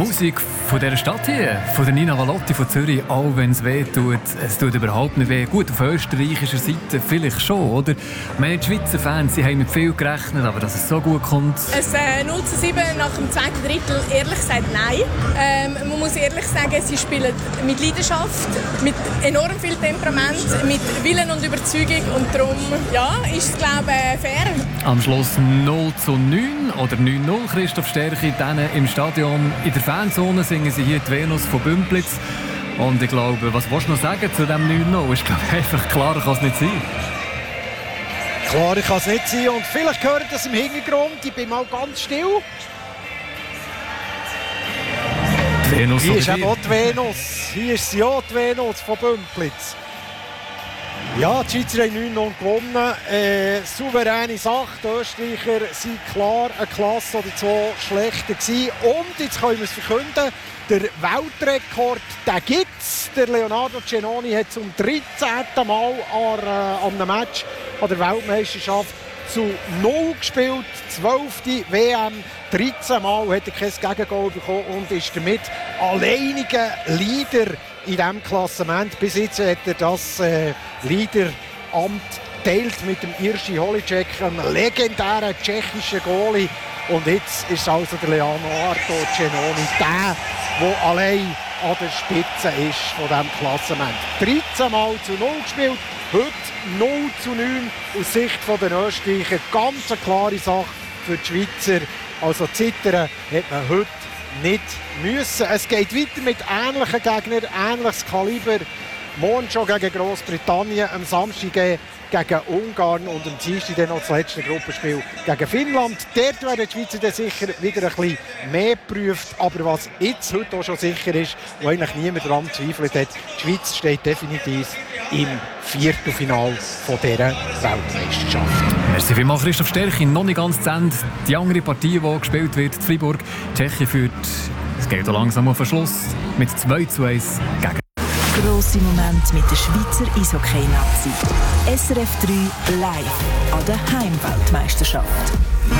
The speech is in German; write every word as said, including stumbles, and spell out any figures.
Musik von dieser Stadt hier, von der Nina Valotti von Zürich, auch wenn es weh tut, es tut überhaupt nicht weh. Gut, auf österreichischer Seite vielleicht schon, oder? Meine die Schweizer Fans, sie haben mit viel gerechnet, aber dass es so gut kommt. Es äh, null zu sieben nach dem zweiten Drittel, ehrlich gesagt, nein. Ähm, man muss ehrlich sagen, sie spielen mit Leidenschaft, mit enorm viel Temperament, mit Willen und Überzeugung und darum, ja, ist es, glaube ich, fair. Am Schluss null zu neun oder neun null, Christoph Stärchi, dann im Stadion. In der Fanzone singen sie hier die Venus von Bümplitz. Und ich glaube, was willst du noch sagen zu diesem neun null? Ich glaube einfach, klarer kann es nicht sein. Klar, kann es nicht sein. Und vielleicht hört das im Hintergrund. Ich bin mal ganz still. Die Venus Hier ist eben auch die Venus. Hier ist sie auch, die Venus von Bümplitz. Ja, die Schweizer haben neun null gewonnen. Äh, souveräne Sache. Die Österreicher waren klar eine Klasse oder zwei schlechter gewesen. Und jetzt können wir es verkünden, der Weltrekord, den gibt es. Der Leonardo Cenoni hat zum dreizehnten Mal an, äh, an einem Match an der Weltmeisterschaft zu null gespielt. zwölfte W M. dreizehn Mal hat er kein Gegengol bekommen und ist damit alleiniger Leader in diesem Klassement. Bis jetzt hat er das äh, Leaderamt teilt mit dem Jiří Holíček, einem legendären tschechischen Goalie. Und jetzt ist also der Leonardo Cenoni der, der allein an der Spitze ist von diesem Klassement. dreizehn Mal zu null gespielt, heute null zu neun aus Sicht der Österreicher. Ganz eine klare Sache für die Schweizer. Also zittern hat man heute nicht müssen. Es geht weiter mit ähnlichen Gegnern, ähnliches Kaliber. Morgen schon gegen Großbritannien, am Samstag gegen Ungarn und am Dienstag dann noch das letzte Gruppenspiel gegen Finnland. Dort werden die Schweizer dann sicher wieder ein bisschen mehr geprüft. Aber was jetzt heute auch schon sicher ist, wo eigentlich niemand daran zweifelt hat, die Schweiz steht definitiv im Viertelfinale von dieser Weltmeisterschaft. Merci vielmals, Christoph Stärchi. Noch nicht ganz zu Ende. Die andere Partie, die gespielt wird, in Freiburg. Tschechien führt, es geht auch langsam auf den Schluss, mit zwei zu eins gegen. Grosse Momente mit der Schweizer Eishockey-Nazi. S R F drei live an der Heimweltmeisterschaft.